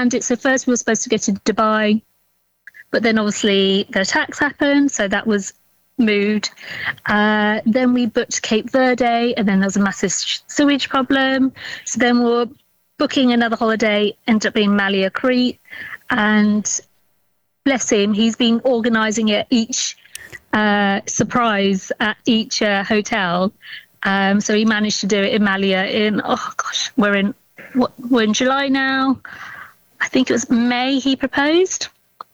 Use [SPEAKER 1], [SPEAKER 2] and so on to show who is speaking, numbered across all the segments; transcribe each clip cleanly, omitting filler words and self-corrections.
[SPEAKER 1] planned it. So first we were supposed to go to Dubai, but then obviously the attacks happened, so that was moved. Then we booked Cape Verde, and then there was a massive sewage problem. So then we were booking another holiday, ended up being Malia, Crete, and bless him, he's been organising it each surprise at each hotel. So he managed to do it in Malia we're in July now. I think it was May he proposed,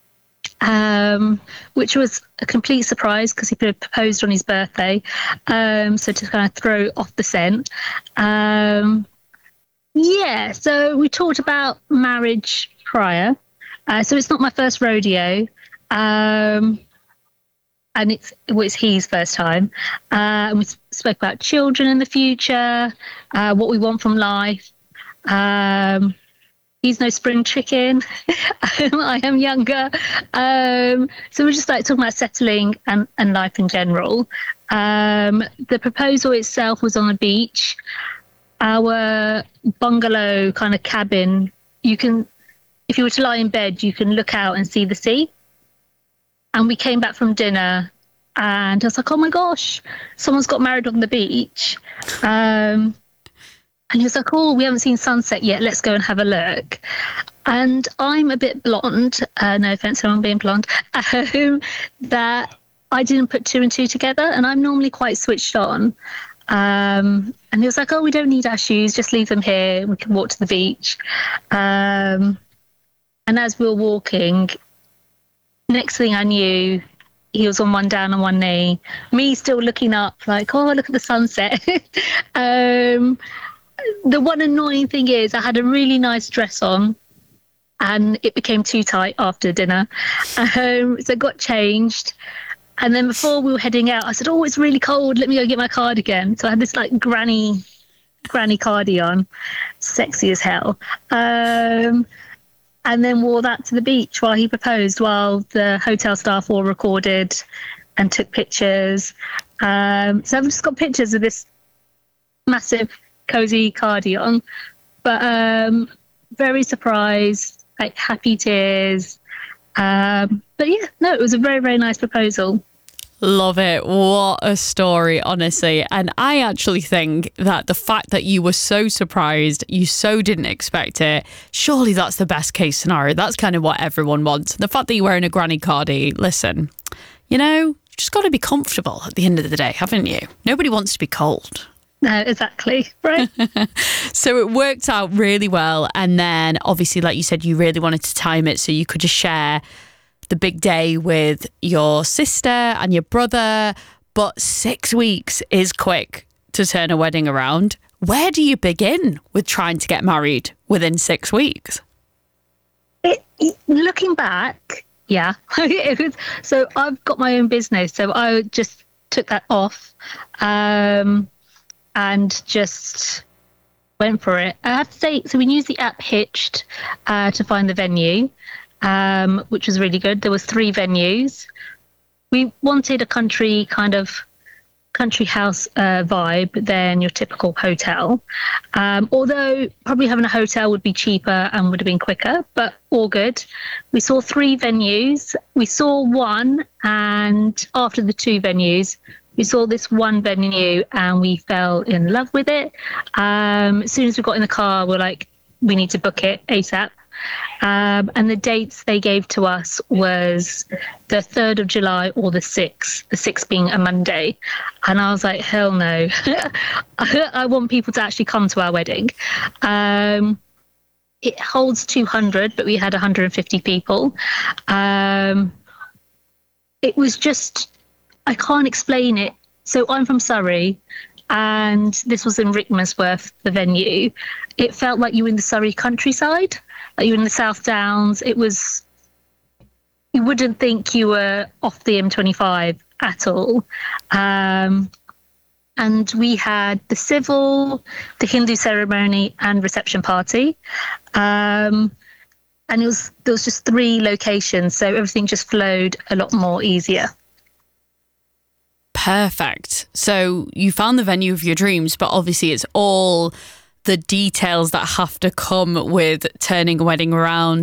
[SPEAKER 1] which was a complete surprise because he proposed on his birthday. So to kind of throw off the scent. So we talked about marriage prior. So it's not my first rodeo. And it was his first time. And we spoke about children in the future, what we want from life. He's no spring chicken. I am younger. So we're just like talking about settling and life in general. The proposal itself was on the beach. Our bungalow kind of cabin, if you were to lie in bed, you can look out and see the sea. And we came back from dinner and I was like, oh my gosh, someone's got married on the beach. And he was like, oh, we haven't seen sunset yet. Let's go and have a look. And I'm a bit blonde, no offense to anyone being blonde, that I didn't put two and two together. And I'm normally quite switched on. And he was like, oh, we don't need our shoes. Just leave them here. We can walk to the beach. And as we were walking, next thing I knew, he was on one down on one knee. Me still looking up like, oh, look at the sunset. The one annoying thing is I had a really nice dress on and it became too tight after dinner. So I got changed. And then before we were heading out, I said, oh, it's really cold. Let me go get my cardigan. So I had this like granny cardigan, sexy as hell. And then wore that to the beach while he proposed, while the hotel staff all recorded and took pictures. So I've just got pictures of this massive, cozy cardigan, but very surprised, like happy tears. But yeah, no, it was a very, very nice proposal.
[SPEAKER 2] Love it. What a story, honestly. And I actually think that the fact that you were so surprised, you so didn't expect it, surely that's the best case scenario. That's kind of what everyone wants. The fact that you're wearing a granny cardi, listen, you just got to be comfortable at the end of the day, haven't you? Nobody wants to be cold.
[SPEAKER 1] No, exactly. Right.
[SPEAKER 2] So it worked out really well. And then obviously, like you said, you really wanted to time it so you could just share the big day with your sister and your brother, but 6 weeks is quick to turn a wedding around. Where do you begin with trying to get married within 6 weeks?
[SPEAKER 1] Looking back, yeah. So I've got my own business, so I just took that off and just went for it. I have to say, so we used the app Hitched to find the venue. Which was really good. There was 3 venues. We wanted a country house vibe than your typical hotel. Although probably having a hotel would be cheaper and would have been quicker, but all good. We saw 3 venues. We saw one, and after the 2 venues, we saw this one venue and we fell in love with it. As soon as we got in the car, we're like, we need to book it ASAP. And the dates they gave to us was the 3rd of July or the 6th, the 6th being a Monday. And I was like, hell no. I want people to actually come to our wedding. It holds 200, but we had 150 people. It was just, I can't explain it. So I'm from Surrey, and this was in Rickmansworth, the venue. It felt like you were in the Surrey countryside. Like you were in the South Downs. It was, you wouldn't think you were off the M25 at all. And we had the civil, the Hindu ceremony and reception party. And there was just 3 locations. So everything just flowed a lot more easier.
[SPEAKER 2] Perfect. So you found the venue of your dreams, but obviously it's all the details that have to come with turning a wedding around.